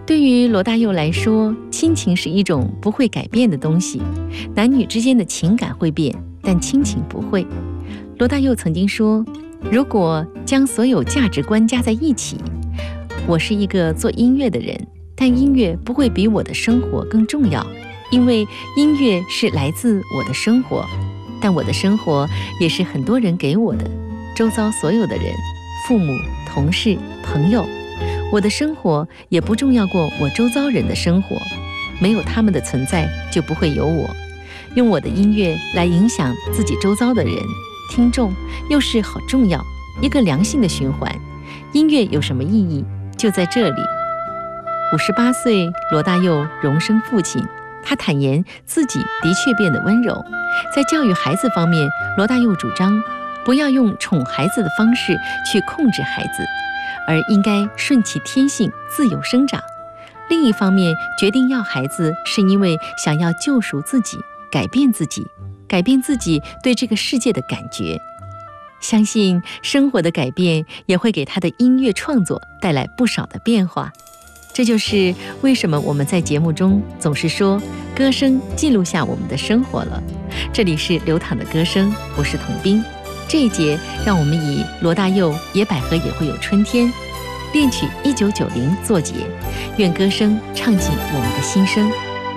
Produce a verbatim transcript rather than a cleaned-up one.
对于罗大佑来说，亲情是一种不会改变的东西。男女之间的情感会变，但亲情不会。罗大佑曾经说，如果将所有价值观加在一起，我是一个做音乐的人，但音乐不会比我的生活更重要，因为音乐是来自我的生活，但我的生活也是很多人给我的，周遭所有的人，父母、同事、朋友，我的生活也不重要过我周遭人的生活，没有他们的存在，就不会有我。用我的音乐来影响自己周遭的人，听众又是好重要，一个良性的循环。音乐有什么意义？就在这里。五十八岁，罗大佑荣升父亲，他坦言自己的确变得温柔。在教育孩子方面，罗大佑主张不要用宠孩子的方式去控制孩子，而应该顺其天性，自由生长。另一方面，决定要孩子是因为想要救赎自己，改变自己，改变自己对这个世界的感觉。相信生活的改变也会给他的音乐创作带来不少的变化。这就是为什么我们在节目中总是说歌声记录下我们的生活了。这里是流淌的歌声，我是童斌。这一节让我们以罗大佑《野百合也会有春天》恋曲一九九零作结，愿歌声唱进我们的心声。